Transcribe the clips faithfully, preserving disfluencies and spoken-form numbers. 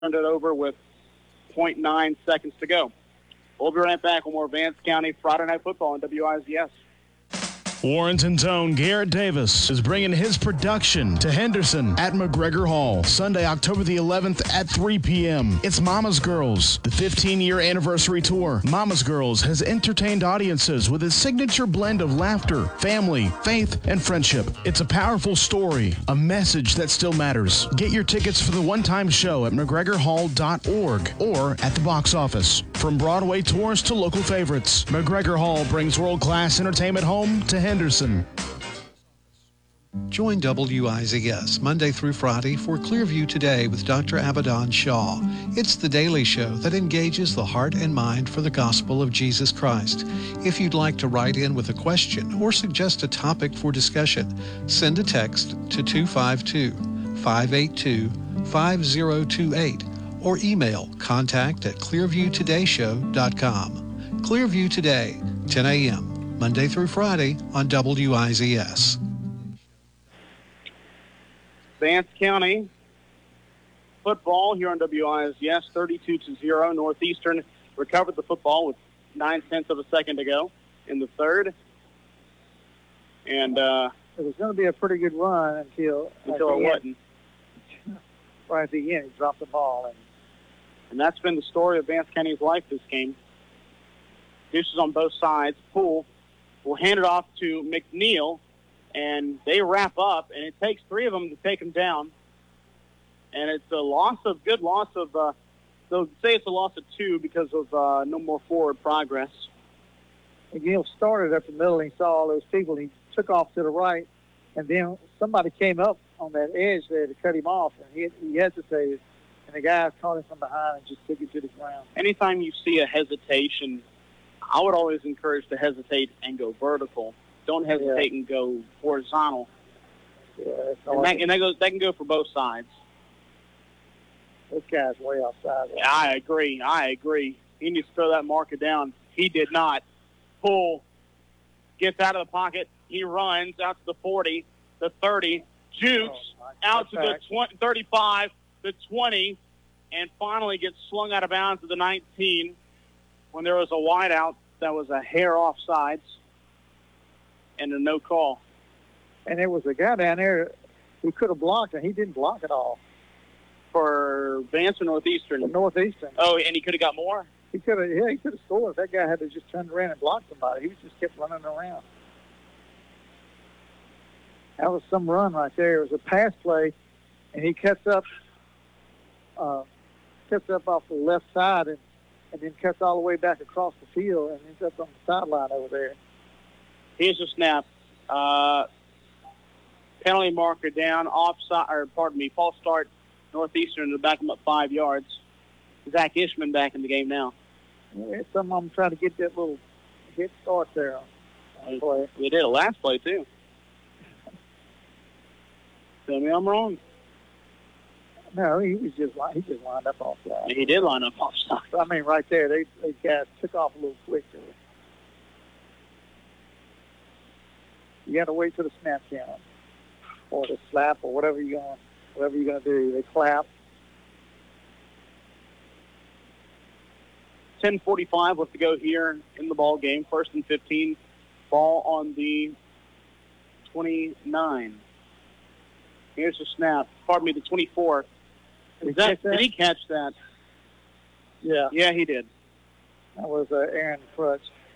turned it over with point nine seconds to go. We'll be right back with more Vance County Friday Night Football on W I Z S. Warrenton's own Garrett Davis is bringing his production to Henderson at McGregor Hall, Sunday, October the eleventh at three p.m. It's Mama's Girls, the fifteen-year anniversary tour. Mama's Girls has entertained audiences with its signature blend of laughter, family, faith, and friendship. It's a powerful story, a message that still matters. Get your tickets for the one-time show at mcgregor hall dot org or at the box office. From Broadway tours to local favorites, McGregor Hall brings world-class entertainment home to Henderson. Join W I Z S Monday through Friday for Clearview Today with Doctor Abaddon Shaw. It's the daily show that engages the heart and mind for the gospel of Jesus Christ. If you'd like to write in with a question or suggest a topic for discussion, send a text to two five two, five eight two, five zero two eight or email contact at clearview today show dot com. Clearview Today, ten a.m., Monday through Friday on W I Z S. Vance County football here on W I Z S, thirty-two to zero. Northeastern recovered the football with nine tenths of a second to go in the third. And uh, it was going to be a pretty good run until until it wasn't. Right at the end, he dropped the ball. And, and that's been the story of Vance County's life this game. Deuces on both sides. Poole will hand it off to McNeil, and they wrap up, and it takes three of them to take him down. And it's a loss of, good loss of, uh, they'll say it's a loss of two because of uh, no more forward progress. McNeil started up the middle, and he saw all those people. He took off to the right, and then somebody came up on that edge there to cut him off, and he, he hesitated. And the guy caught him from behind and just took it to the ground. Anytime you see a hesitation, I would always encourage to hesitate and go vertical. Don't hesitate yeah. and go horizontal. Yeah, and, that, and that, goes, that can go for both sides. This guy's way outside. Yeah, I agree. I agree. He needs to throw that marker down. He did not. Poole gets out of the pocket. He runs out to the forty, the thirty, jukes oh, out to back. the twenty, thirty-five, the twenty, and finally gets slung out of bounds to the nineteen when there was a wideout that was a hair offsides and a no call. And there was a guy down there who could have blocked, and he didn't block at all. For Vance or Northeastern? For Northeastern. Oh, and he could have got more? He could have, yeah, he could have scored if that guy had to just turn around and block somebody. He was just kept running around. That was some run right there. It was a pass play, and he cuts up, uh, cuts up off the left side and, and then cuts all the way back across the field and ends up on the sideline over there. Here's a snap. Uh, penalty marker down, offside, or pardon me, false start, Northeastern to back him up five yards. Zach Ishman back in the game now. Yeah, some of them trying to get that little hit start there on that play. They did a last play, too. Tell me I'm wrong. No, he was just he just lined up offside. He did line up offside. I mean, right there, they they guys took off a little quick there. You got to wait till the snap count, or the slap, or whatever you're going, whatever you're going to do. They clap. ten forty-five left to go here in the ball game. First and fifteen. Ball on the twenty-nine. Here's the snap. Pardon me, the twenty-four. Is that, that? Did he catch that? Yeah. Yeah, he did. That was uh, Aaron Crutch.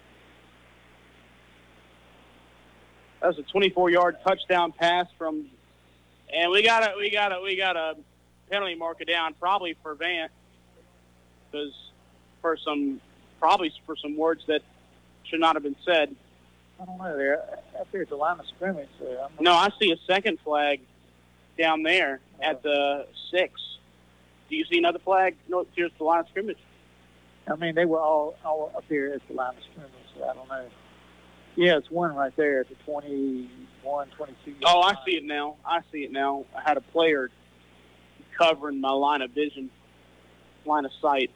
That was a twenty-four-yard touchdown pass from, and we got a we got a we got a penalty marker down probably for Vance, because for some probably for some words that should not have been said. I don't know. There, up there at the line of scrimmage. There. No, I see a second flag down there oh. at the six. Do you see another flag? No, here's the line of scrimmage. I mean, they were all all up here at the line of scrimmage. So I don't know. Yeah, it's one right there at the twenty-one, twenty-two. Oh, I see it now. I see it now. I had a player covering my line of vision, line of sight.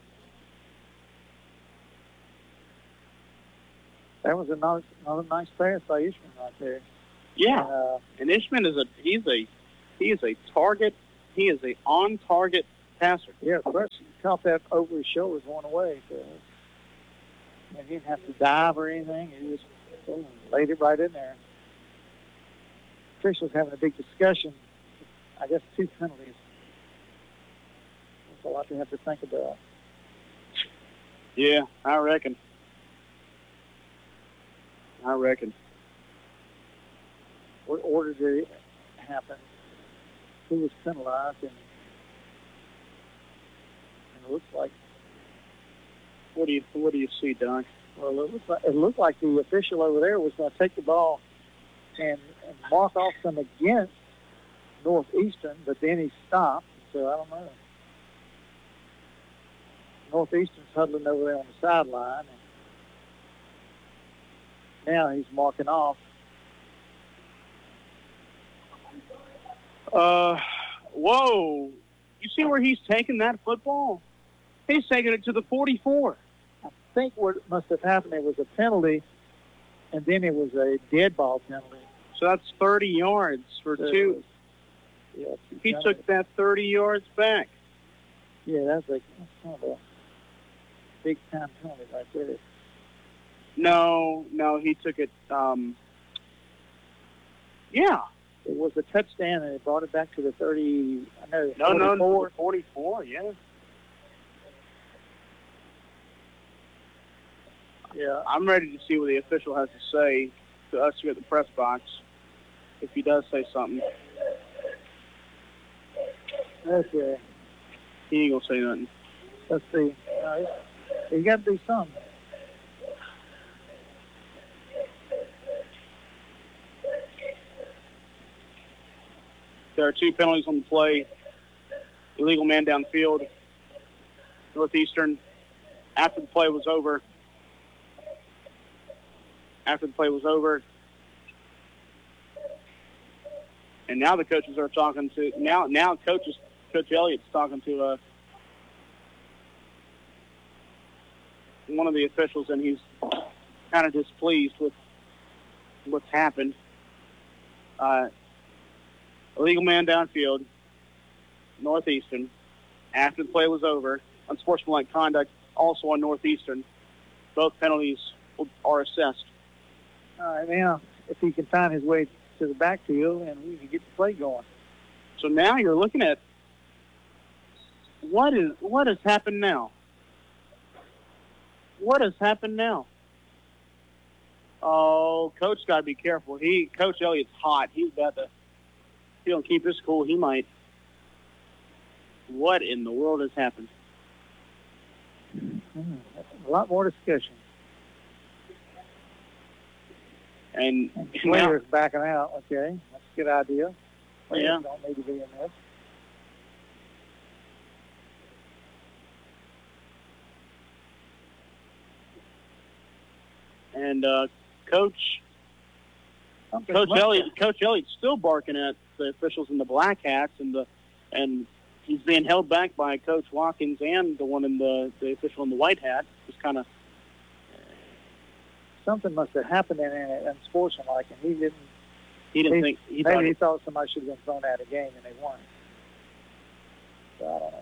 That was a nice, another nice pass by Ishman right there. Yeah, uh, and Ishman is a he's a he is a target. He is a on target passer. Yeah, first he caught that over his shoulder going away. So, and he didn't have to dive or anything. He just boom, laid it right in there. Officials having a big discussion. I guess two penalties. That's a lot to have to think about. Yeah, I reckon. I reckon. What order did it happen? Who was penalized? And, and it looks like. What do you What do you see, Doc? Well, it looked like, it looked like the official over there was going to take the ball and, and mark off them against Northeastern, but then he stopped. So I don't know. Northeastern's huddling over there on the sideline, and now he's marking off. Uh, whoa! You see where he's taking that football? He's taking it to the forty-four. I think what must have happened, it was a penalty, and then it was a dead ball penalty. So that's thirty yards for So, two. Yeah, He took that thirty yards back. Yeah, that's like that's kind of a big time penalty right there. No, no, he took it. Um, yeah. It was a touchdown, and it brought it back to the thirty. I know. No, no, no, forty-four. forty-four. Yeah. Yeah. I'm ready to see what the official has to say to us here at the press box, if he does say something. Okay. He ain't gonna say nothing. Let's see. Uh, you got to do something. There are two penalties on the play. Illegal man downfield. Northeastern, after the play was over, after the play was over, and now the coaches are talking to, now now coaches, Coach Elliott's talking to uh, one of the officials, and he's kind of displeased with what's happened. Uh, illegal man downfield, Northeastern, after the play was over. Unsportsmanlike conduct also on Northeastern. Both penalties are assessed. All right, now, if he can find his way to the backfield, and we can get the play going. So now you're looking at what is what has happened now? What has happened now? Oh, Coach got to be careful. He, Coach Elliott's hot. He's about to, if he don't keep his cool, he might. What in the world has happened? Hmm, a lot more discussion. And, And and now, players backing out. Okay, that's a good idea. Players Yeah. don't need to be in this. and uh, Coach Something Coach must Elliott, Coach Elliott's still barking at the officials in the black hats, and the and he's being held back by Coach Watkins and the one in the the official in the white hat. Just kind of something must have happened in it unsportsmanlike, and he didn't. he didn't He- think he thought Maybe he it, thought somebody should have been thrown out of the game, and they weren't. So I don't know.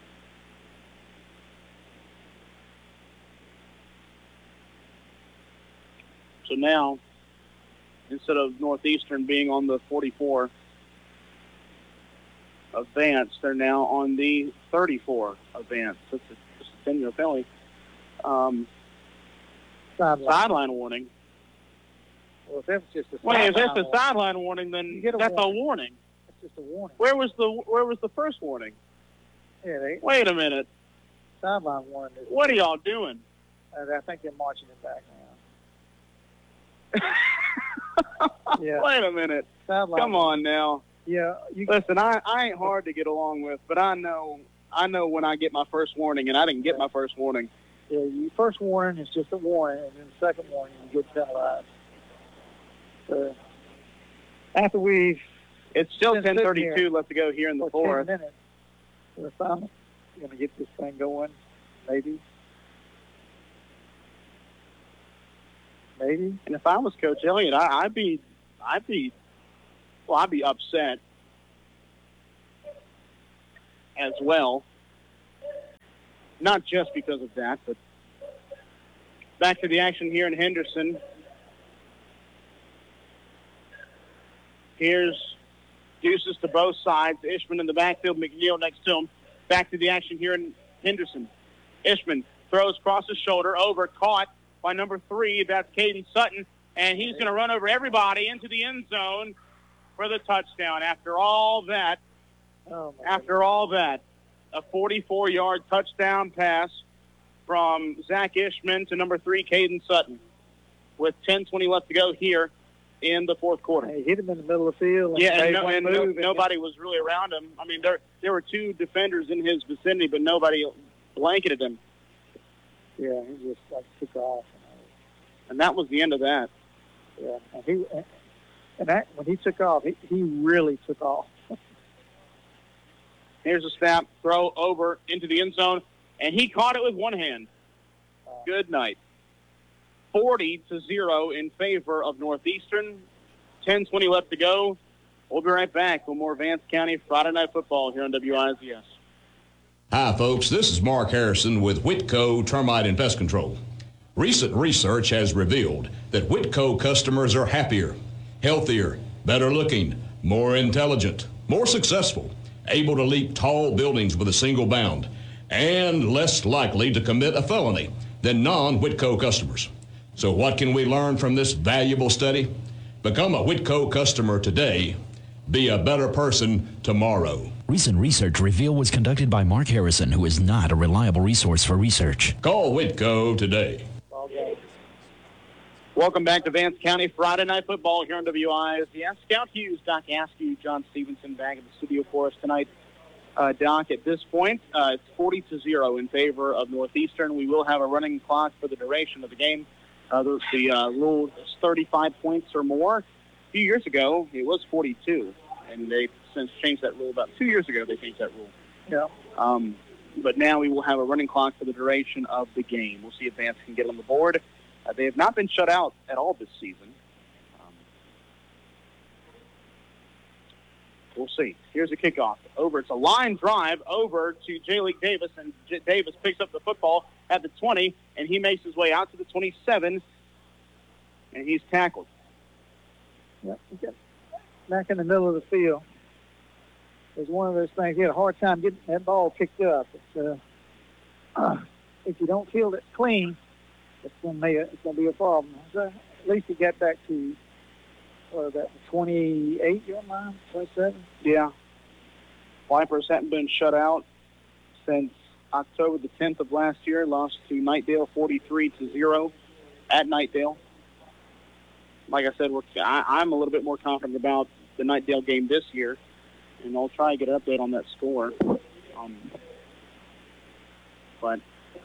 so now instead of Northeastern being on the forty-four advance, they're now on the thirty-four advance. It's a, it's a ten-year penalty. Um, Sideline. sideline warning. Well, if that's just a Wait, if sideline that's a warning, sideline warning, then You get a that's a warning. warning. it's just a warning. Where was the Where was the first warning? Yeah, they Wait a minute. sideline warning. Is, What are y'all doing? uh, I think they're marching it back now. Yeah. Wait a minute. Sideline. Come on now. Yeah, you. Listen, I, I ain't hard to get along with, but I know I know when I get my first warning, and I didn't get my first warning. Yeah, your first warning is just a warning, and then the second warning you get penalized. So after we've It's still Been ten sitting thirty-two here left to go here in the for fourth. ten minutes, for the final, we're going to get this thing going. Maybe. Maybe. And if I was Coach Elliott, I, I'd be, I'd be, well, I'd be upset as well. not just because of that, but back to the action here in Henderson. Here's deuces to both sides. Ishman in the backfield, McNeil next to him. Back to the action here in Henderson. Ishman throws across his shoulder, over, caught by number three. That's Caden Sutton, and he's going to run over everybody into the end zone for the touchdown. After all that, Oh, after all that, a forty-four-yard touchdown pass from Zach Ishman to number three, Caden Sutton, with ten twenty left to go here in the fourth quarter. He hit him in the middle of the field. And Yeah, and, no, made and one no, move and nobody was really around him. I mean, there there were two defenders in his vicinity, but nobody blanketed him. Yeah, he just like took off. And that was the end of that. Yeah, and he and that when he took off, he, he really took off. Here's a snap, throw over into the end zone, and he caught it with one hand. Good night. forty to zero in favor of Northeastern. ten twenty left to go. We'll be right back with more Vance County Friday Night Football here on W I Z S. Hi, folks. This is Mark Harrison with Whitco Termite and Pest Control. Recent research has revealed that Whitco customers are happier, healthier, better looking, more intelligent, more successful, able to leap tall buildings with a single bound, and less likely to commit a felony than non-Whitco customers. So what can we learn from this valuable study? Become a Whitco customer today. Be a better person tomorrow. Recent research reveal was conducted by Mark Harrison, who is not a reliable resource for research. Call Whitco today. Welcome back to Vance County Friday Night Football here on W I Z S. Scout Hughes, Doc Askew, John Stevenson back at the studio for us tonight. Uh, Doc, at this point, uh, it's forty to zero in favor of Northeastern. We will have a running clock for the duration of the game. Uh, the the uh, rule is thirty-five points or more. A few years ago, it was forty-two, and they've since changed that rule. About two years ago, they changed that rule. Yeah. Um, but now we will have a running clock for the duration of the game. We'll see if Vance can get on the board. Uh, they have not been shut out at all this season. Um, we'll see. Here's a kickoff. Over. It's a line drive over to J-League Davis, and J- Davis picks up the football at the twenty, and he makes his way out to the twenty-seven, and he's tackled. Yep, he got back in the middle of the field. It was one of those things. He had a hard time getting that ball picked up. It's, uh, uh, if you don't field it clean, it's going to be a, it's going to be a problem. So at least he got back to what was that, twenty-eight yard line, twenty-seven. Yeah. Vipers haven't been shut out since October the tenth of last year. Lost to Knightdale forty-three to zero at Knightdale. Like I said, we're, I, I'm a little bit more confident about the Knightdale game this year, and I'll try and get an update on that score. Um, but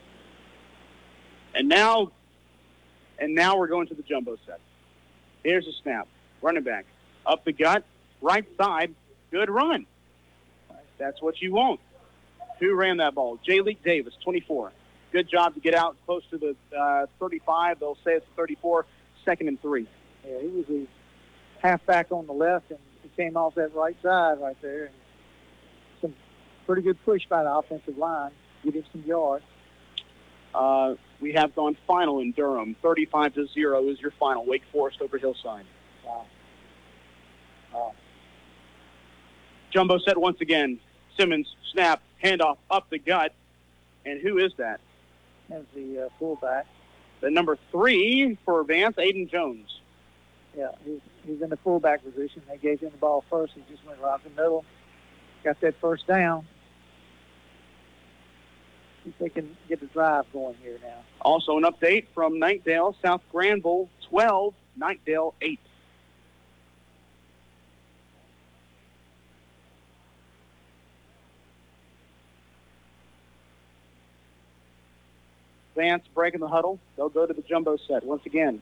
and now, and now we're going to the jumbo set. Here's a snap, running back up the gut, right side, good run. That's what you want. Who ran that ball? J-League Davis, twenty-four. Good job to get out close to the uh, thirty-five. They'll say it's thirty-four, second and three. Yeah, he was a halfback on the left, and he came off that right side right there. And some pretty good push by the offensive line. Give him some yards. Uh, we have gone final in Durham. thirty-five to zero is your final. Wake Forest over Hillside. Wow. Wow. Jumbo set once again. Simmons, snap, handoff, up the gut. And who is that? That's the uh, fullback. The number three for Vance, Aiden Jones. Yeah, he's, he's in the fullback position. They gave him the ball first. He just went right in the middle. Got that first down. See if they can get the drive going here now. Also an update from Knightdale, South Granville twelve, Knightdale eight. Vance breaking the huddle. They'll go to the jumbo set once again.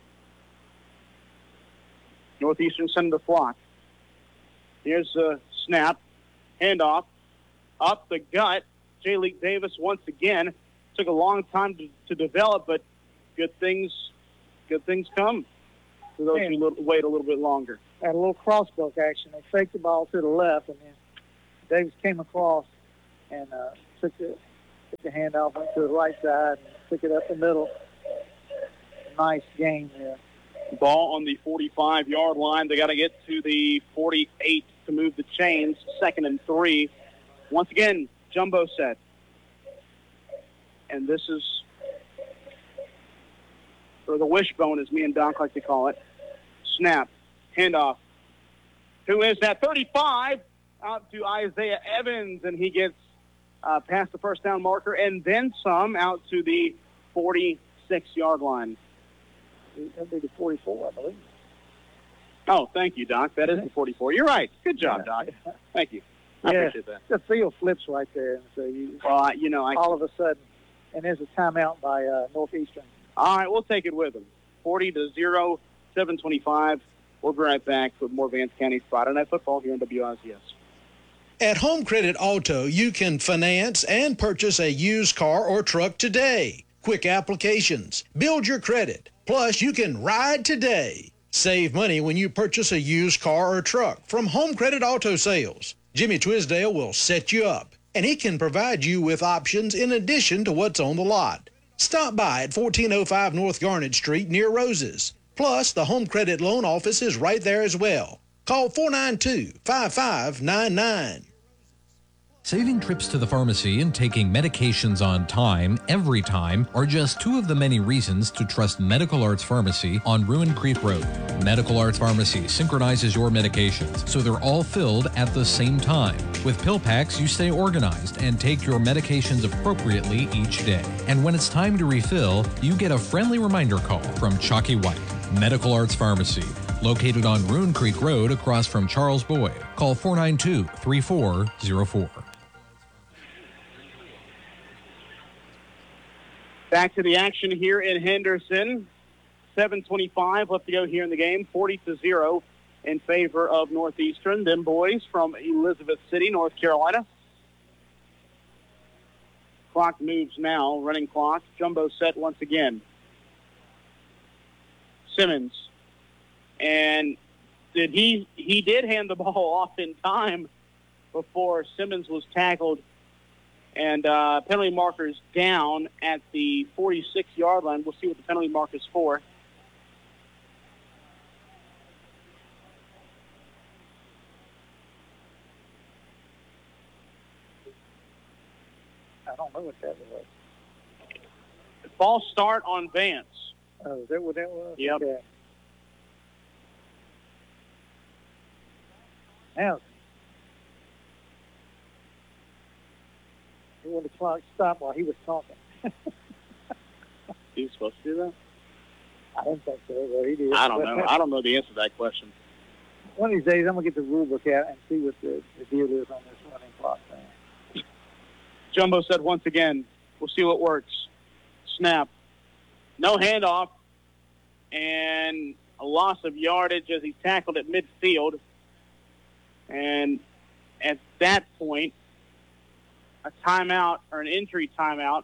Northeastern sending the flock. Here's a snap, handoff, up the gut. J-League Davis once again. Took a long time to, to develop, but good things, good things come for those Man. who little, wait a little bit longer. Had a little crossbuck action. They faked the ball to the left, and then Davis came across and uh, took the took the handoff, went to the right side, and took it up the middle. Nice game there. Ball on the forty-five-yard line. They got to get to the forty-eight to move the chains. Second and three. Once again, jumbo set. And this is, or the wishbone, as me and Doc like to call it. Snap. Handoff. Who is that? thirty-five out to Isaiah Evans, and he gets uh, past the first down marker and then some out to the forty-six-yard line. That'd be the forty-four, I believe. Oh, thank you, Doc. That is the forty-four. You're right. Good job, Doc. Thank you. I yeah, appreciate that. The field flips right there. And so you, well, I, you know, I, all of a sudden, and there's a timeout by uh, Northeastern. All right, we'll take it with them. forty to zero, seven twenty-five. We'll be right back with more Vance County Friday Night Football here on W I Z S. At Home Credit Auto, you can finance and purchase a used car or truck today. Quick applications. Build your credit. Plus, you can ride today. Save money when you purchase a used car or truck from Home Credit Auto Sales. Jimmy Twisdale will set you up, and he can provide you with options in addition to what's on the lot. Stop by at fourteen oh five North Garnet Street near Roses. Plus, the Home Credit Loan Office is right there as well. Call four nine two, five five nine nine. Saving trips to the pharmacy and taking medications on time, every time, are just two of the many reasons to trust Medical Arts Pharmacy on Ruin Creek Road. Medical Arts Pharmacy synchronizes your medications so they're all filled at the same time. With pill packs, you stay organized and take your medications appropriately each day. And when it's time to refill, you get a friendly reminder call from Chalky White. Medical Arts Pharmacy, located on Ruin Creek Road across from Charles Boyd. Call four nine two, three four zero four. Back to the action here in Henderson. seven twenty-five left to go here in the game. forty to zero in favor of Northeastern. Them boys from Elizabeth City, North Carolina. Clock moves now. Running clock. Jumbo set once again. Simmons. And did he he did hand the ball off in time before Simmons was tackled. And uh, penalty markers down at the forty-six-yard line. We'll see what the penalty mark is for. I don't know what that was. False start on Vance. Oh, is that what that was? Yep. Okay. Now, when the clock stopped while he was talking. He was supposed to do that? I didn't think so, but he did. I don't know. I don't know the answer to that question. One of these days, I'm going to get the rule book out and see what the, the deal is on this running clock thing. Jumbo said once again, we'll see what works. Snap. No handoff. And a loss of yardage as he's tackled at midfield. And at that point, a timeout or an injury timeout.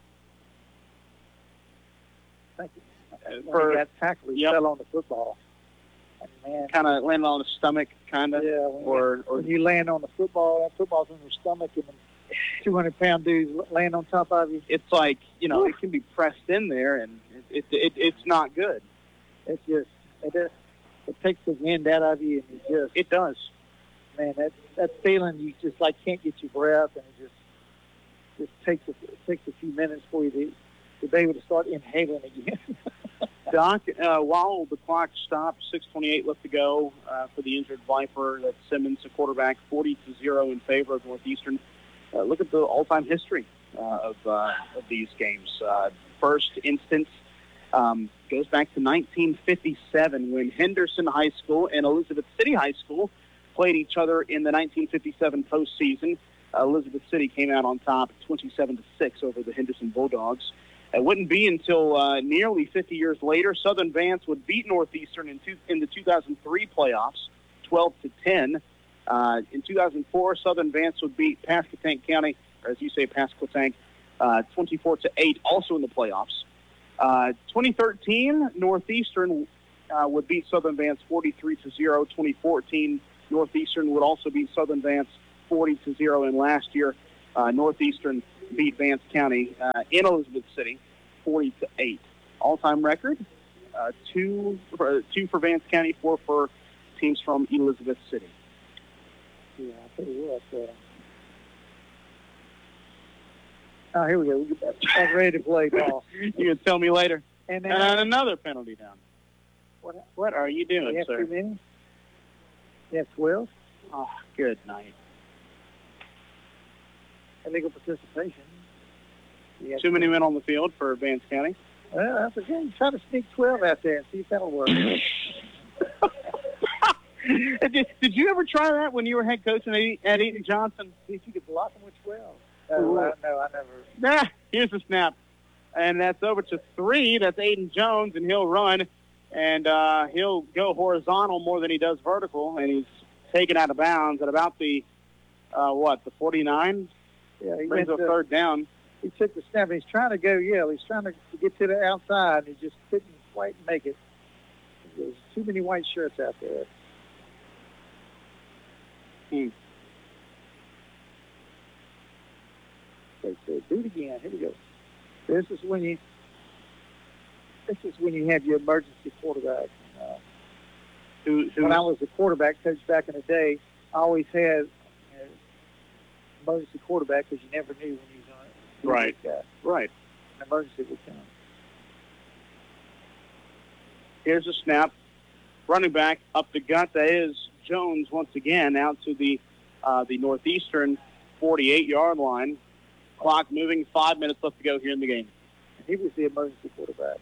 Thank you. Uh, When for, he got tackled, he yep. fell on the football. And man, kind of landed on his stomach, kind of. yeah, when, or, or when you land on the football, that football's in your stomach, and two hundred pound dudes land on top of you. It's like, you know, it can be pressed in there, and it, it, it it's not good. It's just, it, it, it takes the wind out of you, and you just, It does. man, that that feeling, you just like can't get your breath, and it just just takes a, it takes a few minutes for you to, to be able to start inhaling again. Doc, uh, while the clock stopped, six twenty-eight left to go uh, for the injured Viper. That's Simmons, the quarterback, forty to zero in favor of Northeastern. Uh, look at the all-time history uh, of, uh, of these games. Uh, first instance um, goes back to nineteen fifty-seven when Henderson High School and Elizabeth City High School played each other in the nineteen fifty-seven postseason. Uh, Elizabeth City came out on top twenty-seven to six over the Henderson Bulldogs. It wouldn't be until uh, nearly fifty years later Southern Vance would beat Northeastern in, two, in the two thousand three playoffs, twelve to ten. Uh, in two thousand four, Southern Vance would beat Pasquotank County, or as you say, Pasquotank, uh, twenty-four to eight, also in the playoffs. Uh, twenty thirteen, Northeastern uh, would beat Southern Vance forty-three to zero. twenty fourteen, Northeastern would also beat Southern Vance forty to zero. And last year, uh, Northeastern beat Vance County uh, in Elizabeth City, forty to eight. All-time record, uh, two for, two for Vance County, four for teams from Elizabeth City. Yeah, I'll tell you what. Uh, oh, here we go. We get back ready to play ball. You can tell me later. And, then, and another penalty down. What, what are you doing, you have sir? Too many? You have twelve? Oh, good night. Illegal participation. Too many men on the field for Vance County. Well, that's okay. Try to sneak twelve out there and see if that'll work. did, did you ever try that when you were head coach at Eaton Johnson? See if you could block them with twelve. No, I, no, I never. Nah, here's the snap. And that's over to three. That's Aiden Jones, and he'll run. And uh, he'll go horizontal more than he does vertical. And he's taken out of bounds at about the, uh, what, the forty-nine? Yeah, he brings went a to, third down. He took the snap. He's trying to go, yeah, he's trying to get to the outside. And he just couldn't quite make it. There's too many white shirts out there. Hmm. Okay, so do it again. Here we go. This is when you. This is when you have your emergency quarterback. Uh, who, who when I was a quarterback coach back in the day, I always had uh, emergency quarterback because you never knew when you was on it. Right. Uh, right. An emergency would come. Here's a snap. Running back up the gut. That is Jones once again out to the uh, the northeastern forty-eight-yard line. Clock moving. Five minutes left to go here in the game. He was the emergency quarterback.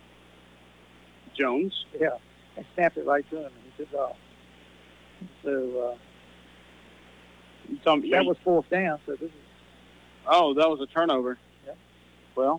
Jones. Yeah. I snapped it right to him, and he took off. So uh, Some, yeah, that was fourth down. So this is. Oh, that was a turnover. Yeah. Well,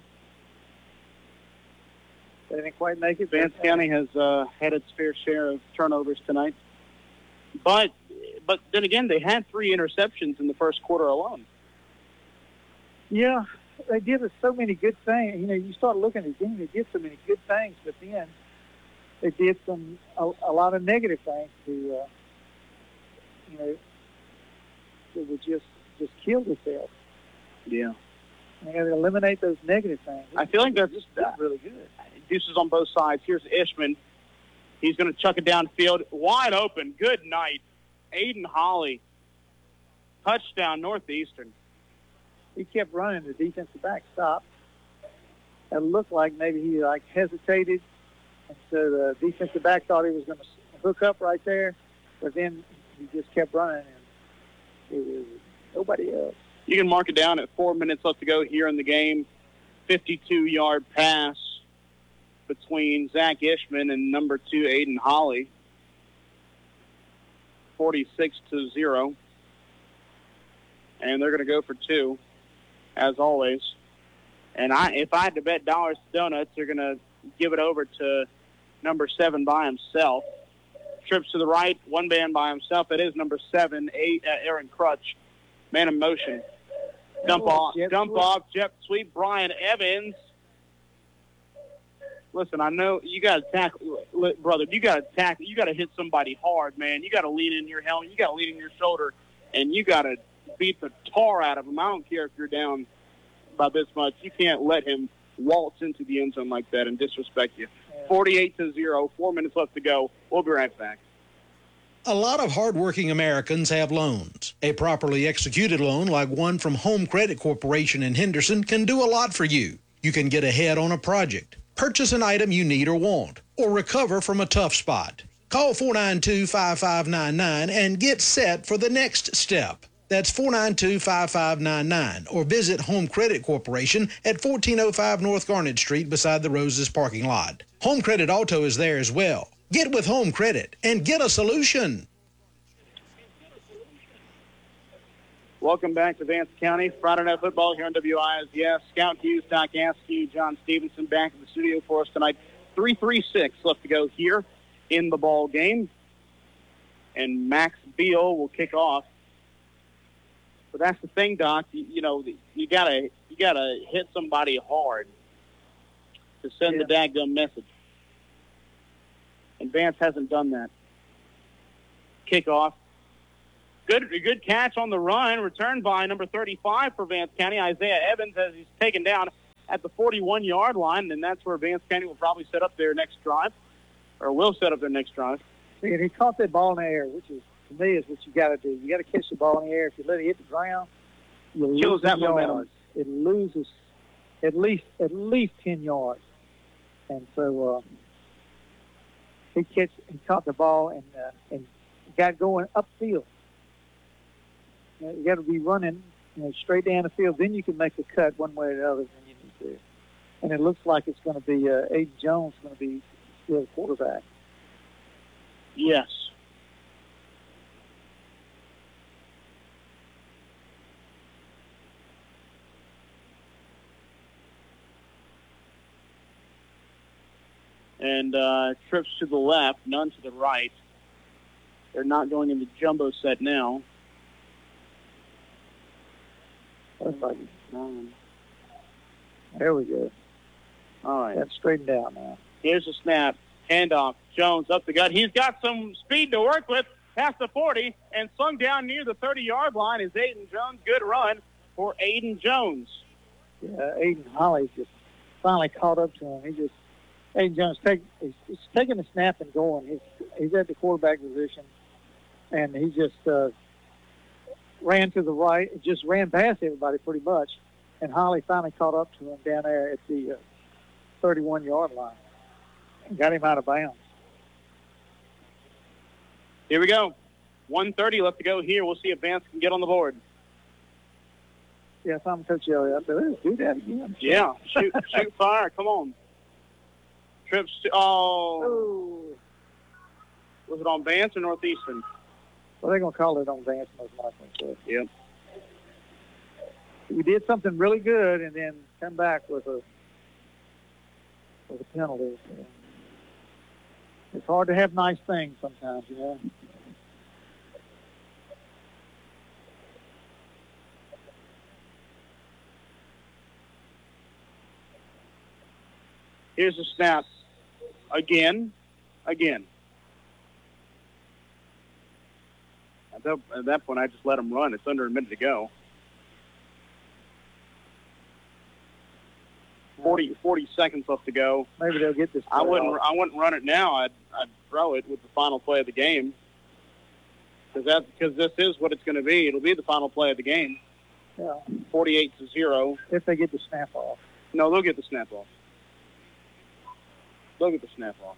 they didn't quite make it. Vance County has uh, had its fair share of turnovers tonight. But, but then again, they had three interceptions in the first quarter alone. Yeah, they did so many good things. You know, you start looking at the game, they did so many good things, but then they did some a, a lot of negative things to, uh, you know, that would just just kill themselves. Yeah. They got to eliminate those negative things. I feel like that's just that's really good. Deuces on both sides. Here's Ishman. He's going to chuck it downfield. Wide open. Good night. Aiden Holly. Touchdown, Northeastern. He kept running. The defensive back stopped. It looked like maybe he, like, hesitated. And so the defensive back thought he was going to hook up right there. But then he just kept running, and it was nobody else. You can mark it down at four minutes left to go here in the game. fifty-two-yard pass between Zach Ishman and number two, Aiden Holly. forty-six to zero. And they're going to go for two, as always. And I, if I had to bet dollars to donuts, they're going to give it over to number seven by himself. Trips to the right, one man by himself. It is number seven, eight, uh, Aaron Crutch. Man in motion. Dump off, dump off, jet sweep, Brian Evans. Listen, I know you got to tackle, brother. You got to tackle. You got to hit somebody hard, man. You got to lean in your helmet. You got to lean in your shoulder, and you got to beat the tar out of him. I don't care if you're down by this much. You can't let him waltz into the end zone like that and disrespect you. forty-eight to zero. Four minutes left to go. We'll be right back. A lot of hardworking Americans have loans. A properly executed loan like one from Home Credit Corporation in Henderson can do a lot for you. You can get ahead on a project, purchase an item you need or want, or recover from a tough spot. Call four nine two, five five nine nine and get set for the next step. That's four nine two, five five nine nine, or visit Home Credit Corporation at fourteen oh five North Garnet Street beside the Roses parking lot. Home Credit Auto is there as well. Get with Home Credit and get a solution. Welcome back to Vance County. Friday Night Football here on W I S S. Scout Hughes, Doc Askew, John Stevenson back in the studio for us tonight. three three six left to go here in the ball game. And Max Beal will kick off. But that's the thing, Doc. You, you know, you gotta you gotta hit somebody hard to send yeah. the daggum message. And Vance hasn't done that. Kickoff. Good good catch on the run, returned by number thirty-five for Vance County, Isaiah Evans, as he's taken down at the forty-one-yard line, and that's where Vance County will probably set up their next drive, or will set up their next drive. See, and he caught that ball in the air, which is, to me, is what you got to do. You got to catch the ball in the air. If you let it hit the ground, you'll Kills lose that yards. momentum. It loses at least at least ten yards, and so uh, he catch he caught the ball and uh, and got going upfield. You, know, you got to be running, you know, straight down the field. Then you can make a cut one way or the other when you need to. And it looks like it's going to be uh, Aiden Jones going to be still the quarterback. Yes. And uh, trips to the left, none to the right. They're not going into jumbo set now. Um, there we go. All right. That's straightened out now. Here's a snap. Handoff. Jones up the gut. He's got some speed to work with. Past the forty and slung down near the thirty-yard line is Aiden Jones. Good run for Aiden Jones. Yeah, Aiden Holly just finally caught up to him. He just Aiden Jones take he's, he's taking a snap and going. He's he's at the quarterback position, and he just uh, ran to the right. Just ran past everybody pretty much, and Holly finally caught up to him down there at the uh, thirty-one-yard line and got him out of bounds. Here we go. one thirty left to go here. We'll see if Vance can get on the board. Yes, I'm Coach Elliott. I said, let's do that again. Yeah, shoot, shoot fire. Come on. Trips to, oh. Oh. Was it on Vance or Northeastern? Well, they're going to call it on Vance most likely. So. Yep. We did something really good and then come back with a with a penalty. So. It's hard to have nice things sometimes, you know. Here's a snap. Again. Again. At that, at that point, I just let him run. It's under a minute to go. forty, forty seconds left to go. Maybe they'll get this. I wouldn't. off. I wouldn't run it now. I'd. I'd throw it with the final play of the game. Because that. Because this is what it's going to be. It'll be the final play of the game. Yeah. Forty-eight to zero. If they get the snap off. No, they'll get the snap off. They'll get the snap off.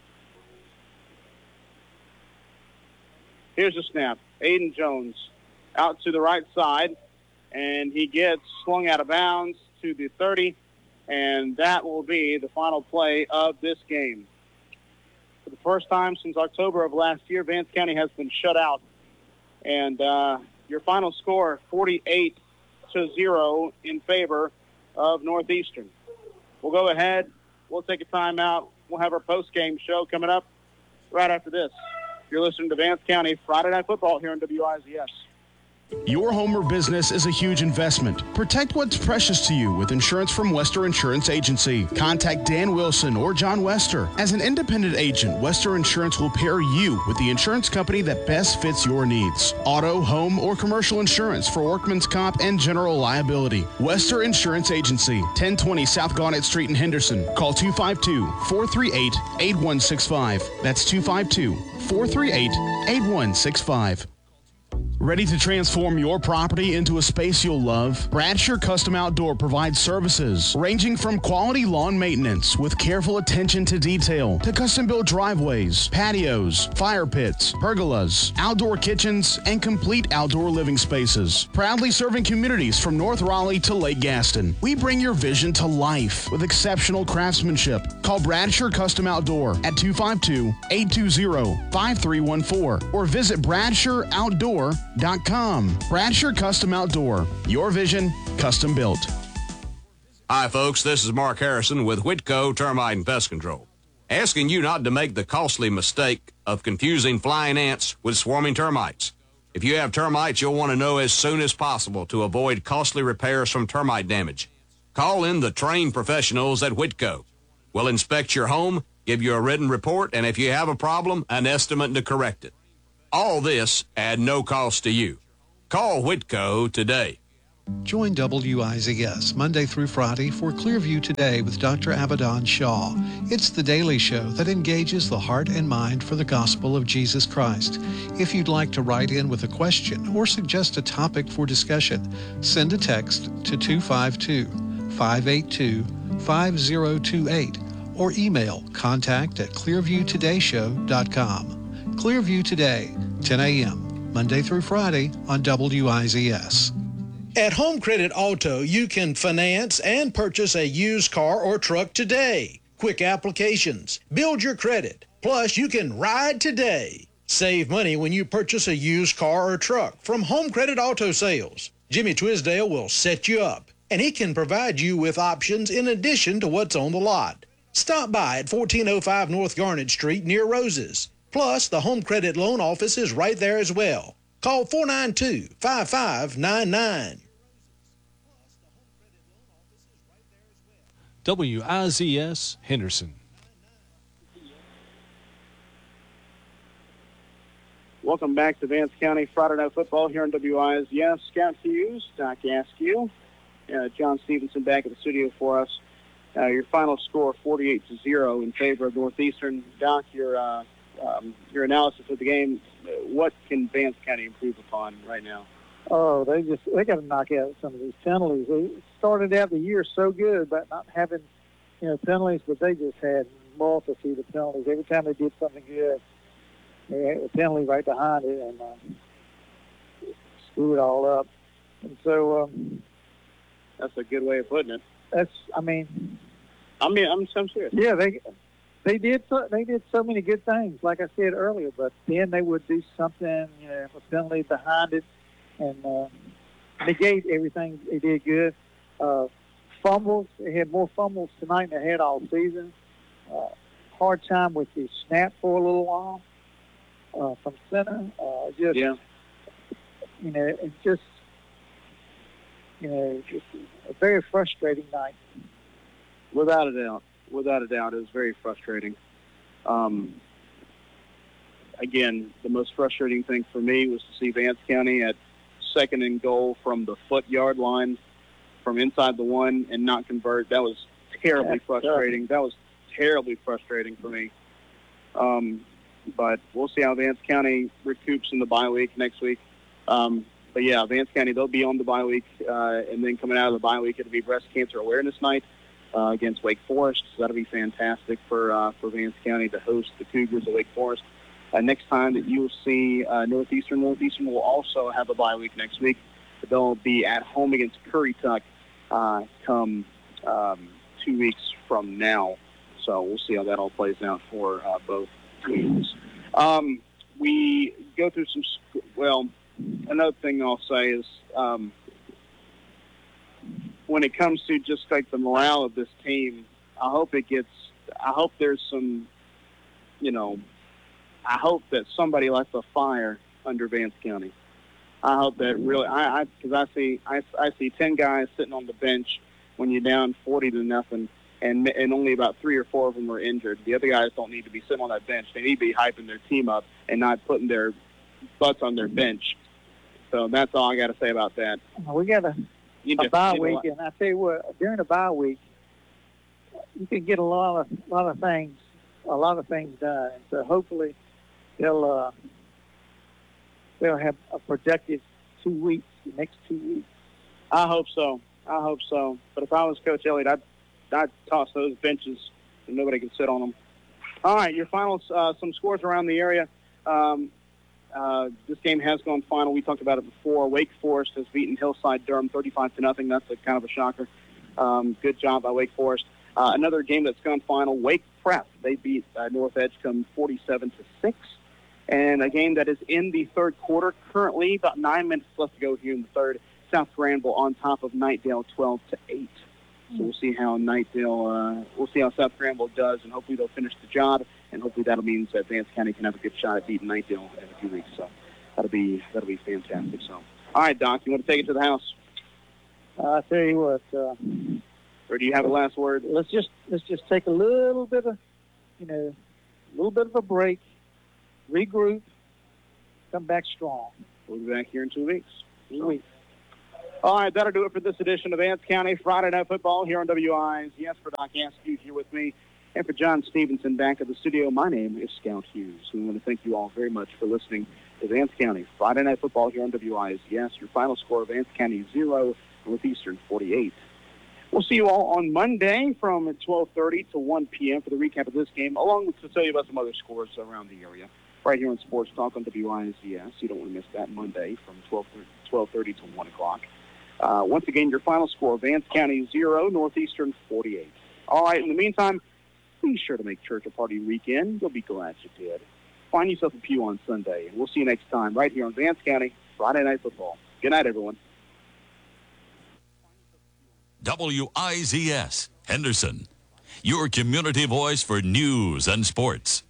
Here's the snap. Aiden Jones out to the right side, and he gets swung out of bounds to the thirty, and that will be the final play of this game. For the first time since October of last year, Vance County has been shut out, and uh, your final score, forty-eight to zero in favor of Northeastern. We'll go ahead. We'll take a timeout. We'll have our post-game show coming up right after this. You're listening to Vance County Friday Night Football here on W I Z S. Your home or business is a huge investment. Protect what's precious to you with insurance from Wester Insurance Agency. Contact Dan Wilson or John Wester. As an independent agent, Wester Insurance will pair you with the insurance company that best fits your needs. Auto, home, or commercial insurance for workman's comp and general liability. Wester Insurance Agency, ten twenty South Gauntlet Street in Henderson. Call two five two, four three eight, eight one six five. That's two five two, four three eight, eight one six five. Ready to transform your property into a space you'll love? Bradshaw Custom Outdoor provides services ranging from quality lawn maintenance with careful attention to detail to custom-built driveways, patios, fire pits, pergolas, outdoor kitchens, and complete outdoor living spaces. Proudly serving communities from North Raleigh to Lake Gaston, we bring your vision to life with exceptional craftsmanship. Call Bradshaw Custom Outdoor at two five two, eight two zero, five three one four or visit bradshaw outdoor dot com. Bradshaw Custom Outdoor. Your vision, custom built. Hi, folks. This is Mark Harrison with Whitco Termite and Pest Control. Asking you not to make the costly mistake of confusing flying ants with swarming termites. If you have termites, you'll want to know as soon as possible to avoid costly repairs from termite damage. Call in the trained professionals at Whitco. We'll inspect your home, give you a written report, and if you have a problem, an estimate to correct it. All this at no cost to you. Call Whitco today. Join W I Z S Monday through Friday for Clearview Today with Doctor Abaddon Shaw. It's the daily show that engages the heart and mind for the gospel of Jesus Christ. If you'd like to write in with a question or suggest a topic for discussion, send a text to two five two, five eight two, five zero two eight or email contact at clearview today show dot com. Clearview Today, ten a.m., Monday through Friday on W I Z S. At Home Credit Auto, you can finance and purchase a used car or truck today. Quick applications. Build your credit. Plus, you can ride today. Save money when you purchase a used car or truck from Home Credit Auto Sales. Jimmy Twisdale will set you up, and he can provide you with options in addition to what's on the lot. Stop by at fourteen oh five North Garnet Street near Roses. Plus, the Home Credit Loan Office is right there as well. Call four nine two, five five nine nine. W I Z S Henderson. Welcome back to Vance County Friday Night Football here on W I Z S. Scout Hughes, Doc Askew, uh, John Stevenson back at the studio for us. Uh, your final score, forty-eight to zero in favor of Northeastern. Doc, your uh, um, your analysis of the game. What can Vance County improve upon right now? Oh, they just they got to knock out some of these penalties. They started out the year so good about not having, you know, penalties, but they just had multitude of penalties. Every time they did something good, they had a penalty right behind it and uh, screw it all up. And so um, that's a good way of putting it. That's, I mean, I mean, I'm so serious. Yeah, they they did so, they did so many good things, like I said earlier. But then they would do something, you know, a penalty behind it, and uh, negate everything they did good. Uh, fumbles, they had more fumbles tonight than they had all season. Uh, hard time with the snap for a little while uh, from center. Uh, just, yeah. you know, it's just, you know, just a very frustrating night. Without a doubt. Without a doubt. It was very frustrating. Um, again, the most frustrating thing for me was to see Vance County at second and goal from the foot yard line from inside the one and not convert. That was terribly That's frustrating. tough. That was terribly frustrating for me. Um, but we'll see how Vance County recoups in the bye week next week. Um, but, yeah, Vance County, they'll be on the bye week. Uh, and then coming out of the bye week, it'll be Breast Cancer Awareness Night uh, against Wake Forest. So that'll be fantastic for, uh, for Vance County to host the Cougars at Wake Forest. Uh, next time that you will see uh, Northeastern, Northeastern will also have a bye week next week. They'll be at home against Currituck uh, come um, two weeks from now. So we'll see how that all plays out for uh, both teams. Um, we go through some, well, another thing I'll say is um, when it comes to just like the morale of this team, I hope it gets, I hope there's some, you know, I hope that somebody lights a fire under Vance County. I hope that really, I, I, because I see, I, I see ten guys sitting on the bench when you're down forty to nothing, and and only about three or four of them are injured. The other guys don't need to be sitting on that bench. They need to be hyping their team up and not putting their butts on their bench. So that's all I got to say about that. We got a, You a just- bye you know week, what? and I tell you what, during a bye week, you can get a lot of lot of things, a lot of things done. And so hopefully they'll uh, they'll have a productive two weeks, the next two weeks. I hope so. I hope so. But if I was Coach Elliott, I'd, I'd toss those benches and nobody can sit on them. All right, your final, uh, some scores around the area. Um, uh, this game has gone final. We talked about it before. Wake Forest has beaten Hillside Durham thirty-five to nothing. That's a kind of a shocker. Um, good job by Wake Forest. Uh, another game that's gone final, Wake Prep. They beat uh, North Edgecombe forty-seven to six. And a game that is in the third quarter. Currently, about nine minutes left to go here in the third. South Granville on top of Knightdale twelve to eight. So we'll see how Knightdale, uh, we'll see how South Granville does, and hopefully they'll finish the job, and hopefully that'll mean that Vance County can have a good shot at beating Knightdale in a few weeks. So that'll be that'll be fantastic. So, all right, Doc, you want to take it to the house, Uh, I tell you what, uh, or do you have a last word? let's just let's just take a little bit of, you know, a little bit of a break, regroup, come back strong. We'll be back here in two weeks. Sweet. All right, that'll do it for this edition of Vance County Friday Night Football here on W I Z S. For Doc Askew here with me, and for John Stevenson back at the studio, my name is Scout Hughes. We want to thank you all very much for listening to Vance County Friday Night Football here on W I Z S. Your final score, Vance County zero, Northeastern forty-eight. We'll see you all on Monday from twelve thirty to one p.m. for the recap of this game, along with to tell you about some other scores around the area, right here on Sports Talk on W I Z S. You don't want to miss that Monday from twelve thirty to one o'clock. Uh, once again, your final score, Vance County zero, Northeastern forty-eight. All right, in the meantime, be sure to make church a party weekend. You'll be glad you did. Find yourself a pew on Sunday, and we'll see you next time right here on Vance County Friday Night Football. Good night, everyone. W I Z S, Henderson, your community voice for news and sports.